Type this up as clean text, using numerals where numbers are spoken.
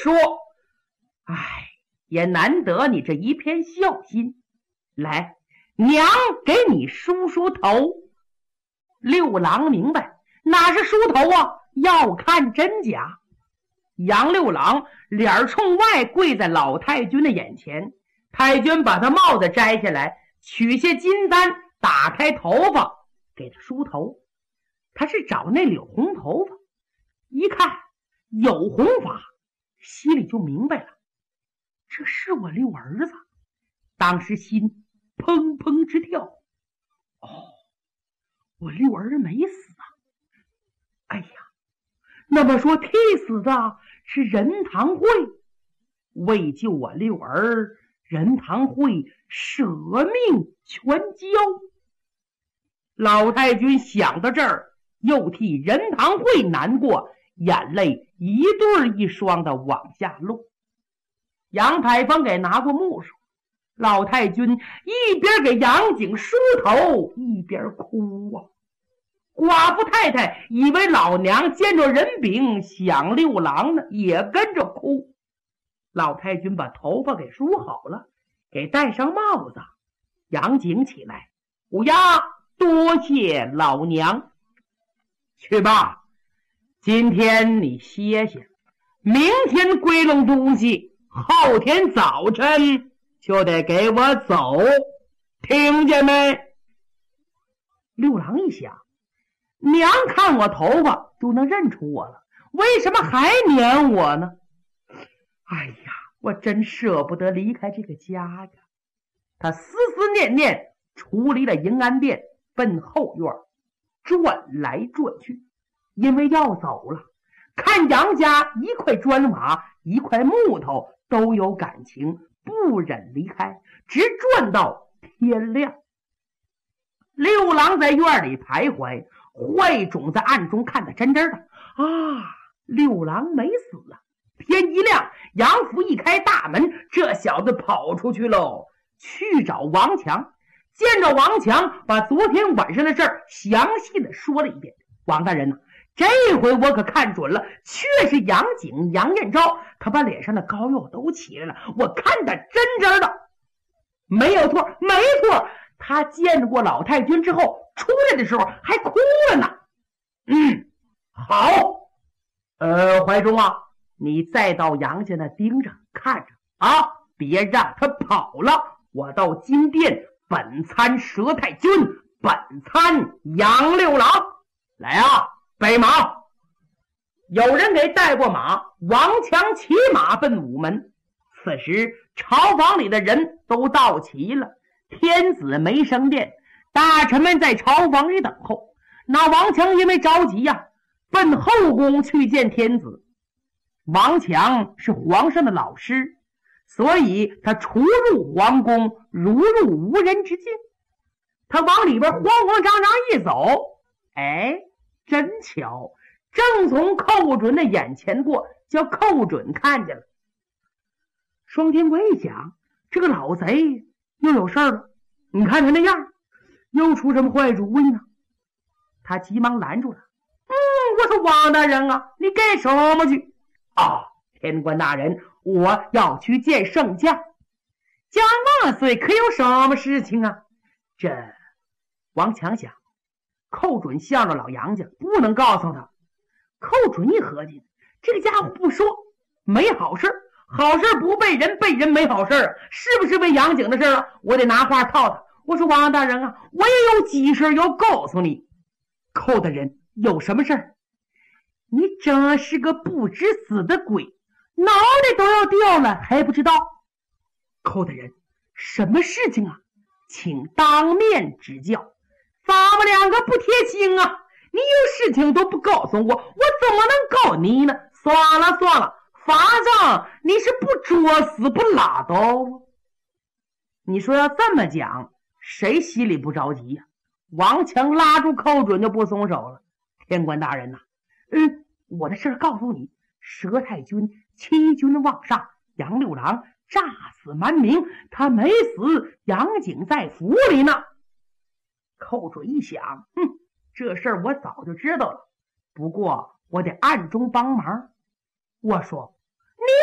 说，哎，也难得你这一片孝心，来，娘给你梳梳头。六郎明白，哪是梳头啊，要看真假。杨六郎脸冲外跪在老太君的眼前，太君把他帽子摘下来，取下金簪，打开头发给他梳头。他是找那绺红头发，一看有红发，心里就明白了，这是我六儿子。当时心砰砰直跳。哦，我六儿没死啊！哎呀，那么说替死的是任堂会，为救我六儿，任堂会舍命全交。老太君想到这儿，又替任堂会难过，眼泪一对一双的往下落。杨太峰给拿过木梳，老太君一边给杨景梳头一边哭啊。寡妇太太以为老娘见着人饼想六郎呢，也跟着哭。老太君把头发给梳好了，给戴上帽子。杨景起来，乌鸦多谢老娘。去吧，今天你歇歇，明天归拢东西，后天早晨就得给我走，听见没？六郎一想，娘看我头发就能认出我了，为什么还撵我呢？哎呀，我真舍不得离开这个家呀。他思思念念，出离了迎安殿，奔后院转来转去，因为要走了。看杨家一块砖瓦一块木头都有感情，不忍离开，直转到天亮。六郎在院里徘徊，坏种在暗中看得真真的啊，六郎没死啊。天一亮，杨府一开大门，这小子跑出去喽，去找王强。见着王强，把昨天晚上的事儿详细的说了一遍。王大人呢，这回我可看准了，确是杨景杨彦昭，他把脸上的膏药都起来了，我看得真真的，没有错，没错。他见过老太君之后，出来的时候还哭了呢。好，怀忠啊，你再到杨家那盯着看着啊，别让他跑了。我到金殿本参佘太君，本参杨六郎。来啊，备马。有人给带过马，王强骑马奔午门。此时朝房里的人都到齐了，天子没升殿，大臣们在朝房里等候。那王强因为着急呀，奔后宫去见天子。王强是皇上的老师，所以他出入皇宫如入无人之境。他往里边慌慌张张一走，哎，真巧，正从寇准的眼前过，叫寇准看见了。双天官一想，这个老贼又有事了，你看他那样，又出什么坏主意呢？他急忙拦住了。我说王大人啊，你干什么去？天官大人，我要去见圣驾。将万岁，可有什么事情啊？这王强想，寇准向着老杨家，不能告诉他。寇准一合计，这个家伙不说没好事，好事不被人，被人没好事，是不是为杨景的事啊？我得拿话套他。我说王大人啊，我也有急事要告诉你。寇大人，有什么事儿？你真是个不知死的鬼，脑袋都要掉了还不知道。寇大人，什么事情啊？请当面指教。咱们两个不贴心啊，你有事情都不告诉我，我怎么能告你呢？算了算了，反正你是不作死不拉倒。你说要这么讲，谁心里不着急呀？王强拉住寇准就不松手了。天官大人呐，我的事告诉你，佘太君欺君妄上，杨六郎诈死瞒名，他没死，杨景在府里呢。寇准一想，这事儿我早就知道了，不过我得暗中帮忙。我说